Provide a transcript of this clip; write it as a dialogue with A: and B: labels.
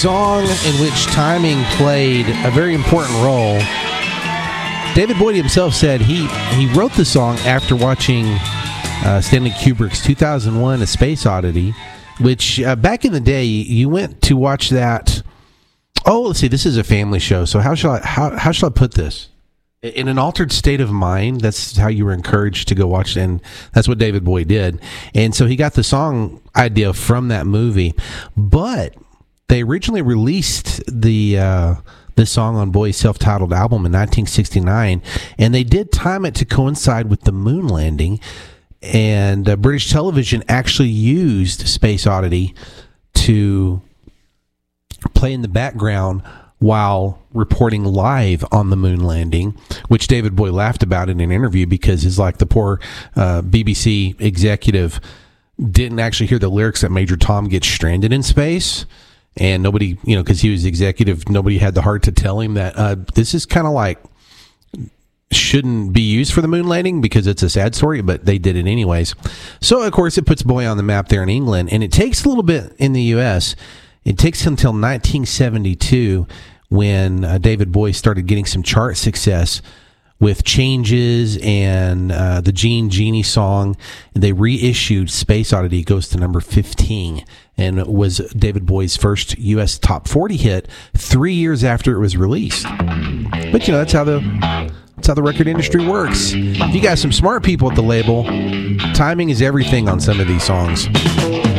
A: song in which timing played a very important role. David Boyd himself said he wrote the song after watching Stanley Kubrick's 2001 A Space Oddity, which back in the day, you went to watch that. Oh, let's see, this is a family show, so how shall I put this? In an altered state of mind, that's how you were encouraged to go watch it, and that's what David Boyd did. And so he got the song idea from that movie, but they originally released this song on Boy's self-titled album in 1969, and they did time it to coincide with the moon landing, and British television actually used Space Oddity to play in the background while reporting live on the moon landing, which David Boyd laughed about in an interview because it's like the poor BBC executive didn't actually hear the lyrics that Major Tom gets stranded in space. And nobody, because he was executive, nobody had the heart to tell him that this is kind of like shouldn't be used for the moon landing because it's a sad story, but they did it anyways. So, of course, it puts Boy on the map there in England, and it takes a little bit in the U.S. It takes until 1972 when David Boy started getting some chart success with Changes and the Gene Genie song. They reissued Space Oddity. It goes to number 15 and it was David Boy's first U.S. top 40 hit 3 years after it was released. But, that's how the record industry works. If you got some smart people at the label, timing is everything on some of these songs.